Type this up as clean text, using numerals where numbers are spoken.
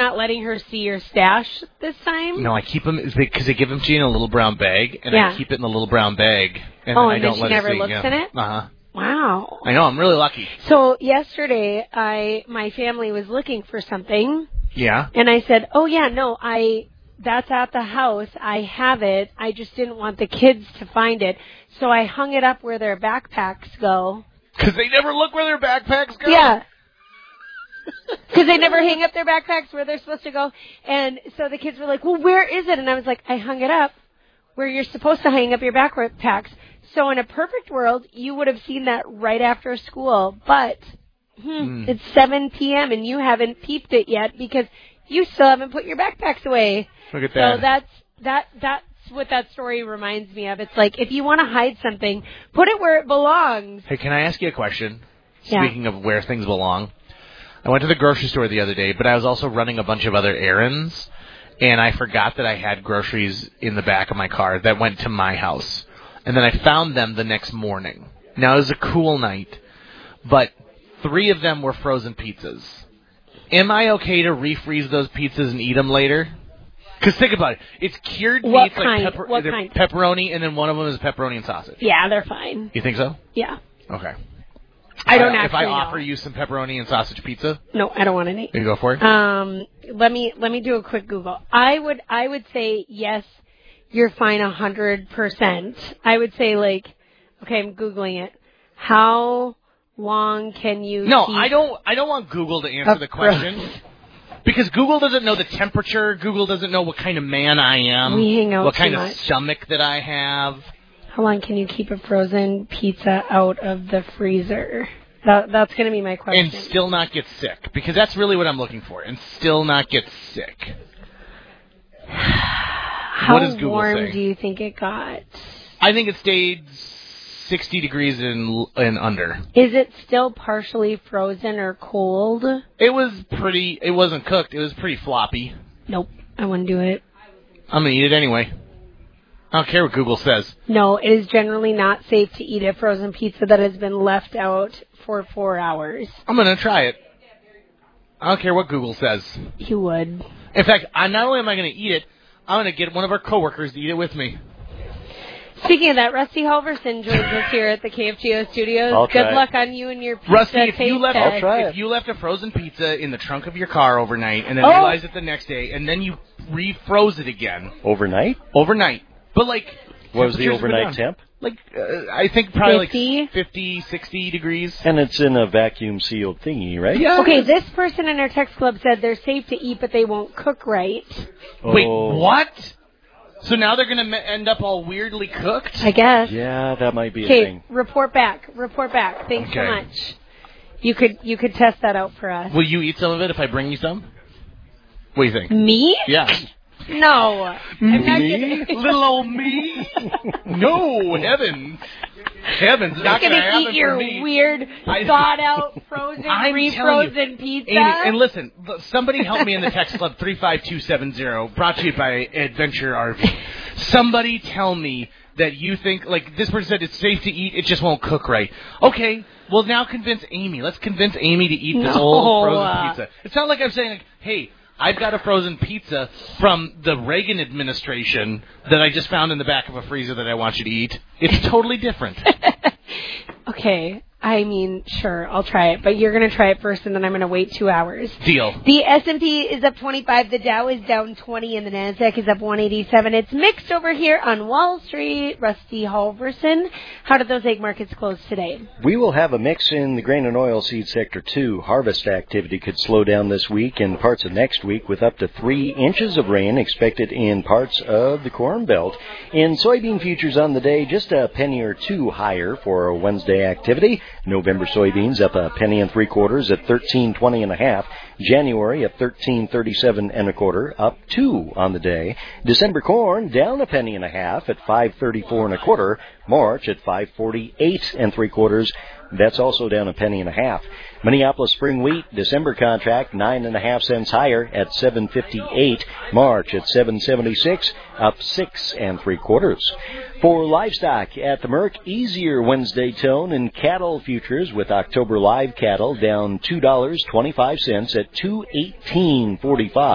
not letting her see your stash this time? No, I keep them because they give them to you in a little brown bag, and I keep it in the little brown bag, and I don't let her see. And she never looks in it? Uh-huh. Wow. I know, I'm really lucky. So yesterday, my family was looking for something. Yeah. And I said, oh, yeah, no, that's at the house. I have it. I just didn't want the kids to find it. So I hung it up where their backpacks go. Because they never look where their backpacks go? Yeah. Because they never hang up their backpacks where they're supposed to go. And so the kids were like, well, where is it? And I was like, I hung it up where you're supposed to hang up your backpacks. So in a perfect world, you would have seen that right after school. But it's 7 p.m. and you haven't peeped it yet because you still haven't put your backpacks away. Look at that. So that's what that story reminds me of. It's like if you want to hide something, put it where it belongs. Hey, can I ask you a question? Yeah. Speaking of where things belong, I went to the grocery store the other day, but I was also running a bunch of other errands, and I forgot that I had groceries in the back of my car that went to my house. And then I found them the next morning. Now, it was a cool night, but 3 of them were frozen pizzas. Am I okay to refreeze those pizzas and eat them later? Because think about it. It's cured meats like pepperoni, and then one of them is pepperoni and sausage. Yeah, they're fine. You think so? Yeah. Okay. I don't actually If I know. offer you some pepperoni and sausage pizza? No, I don't want any. You go for it? Let me do a quick Google. I would say yes, you're fine 100%. I would say okay, I'm Googling it. How long can you No, keep I don't want Google to answer the question. Because Google doesn't know the temperature. Google doesn't know what kind of man I am. We hang out what kind too of much. stomach that I have. How long can you keep a frozen pizza out of the freezer? That's going to be my question. And still not get sick. Because that's really what I'm looking for. And still not get sick. How what does Google warm say? do you think it got? I think it stayed 60 degrees and under. Is it still partially frozen or cold? It wasn't cooked. It was pretty floppy. Nope. I wouldn't do it. I'm going to eat it anyway. I don't care what Google says. No, it is generally not safe to eat a frozen pizza that has been left out for 4 hours. I'm going to try it. I don't care what Google says. You would. In fact, not only am I going to eat it, I'm going to get one of our coworkers to eat it with me. Speaking of that, Rusty Halverson joins us here at the KFGO studios. Good luck on you and your pizza. Rusty, if you left a frozen pizza in the trunk of your car overnight and then realized it the next day, and then you refroze it again. Overnight? Overnight. But what was the overnight temp? I think probably 50, 60 degrees. And it's in a vacuum sealed thingy, right? Yeah. Okay, this person in our text club said they're safe to eat, but they won't cook right. Wait, what? So now they're going to end up all weirdly cooked? I guess. Yeah, that might be a thing. Okay, report back. Thanks so much. You could test that out for us. Will you eat some of it if I bring you some? What do you think? Me? Yeah. No. I'm not me? Little old me? No, heavens. Heavens, not going to happen eat your for me. weird, thawed-out, refrozen pizza. Amy, and listen, somebody help me in the text club, 35270, brought to you by Adventure RV. Somebody tell me that you think, this person said it's safe to eat, it just won't cook right. Okay, well, now convince Amy. Let's convince Amy to eat this old frozen pizza. It's not like I'm saying, hey, I've got a frozen pizza from the Reagan administration that I just found in the back of a freezer that I want you to eat. It's totally different. Okay. I mean, sure, I'll try it, but you're going to try it first, and then I'm going to wait 2 hours. Deal. The S&P is up 25, the Dow is down 20, and the NASDAQ is up 187. It's mixed over here on Wall Street. Rusty Halverson, how did those egg markets close today? We will have a mix in the grain and oilseed sector, too. Harvest activity could slow down this week and parts of next week with up to 3 inches of rain expected in parts of the Corn Belt. In soybean futures on the day, just a penny or two higher for Wednesday activity. November soybeans up a penny and 3/4 at 13.20 January at 13.37 1/4, up 2 on the day. December corn down a penny and a half at 5.34 1/4. March at 5.48 3/4. That's also down a penny and a half. Minneapolis spring wheat December contract 9.5 cents higher at 7.58. March at 7.76, up 6 3/4. For livestock at the Merck, easier Wednesday tone in cattle futures with October live cattle down $2.25 at 218.45.